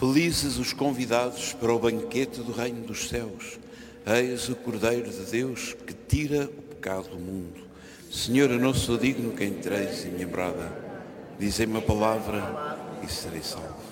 Felizes os convidados para o banquete do reino dos céus. Eis o Cordeiro de Deus que tira o pecado do mundo. Senhor, eu não sou digno que entreis em minha morada. Dizei-me a palavra e serei salvo.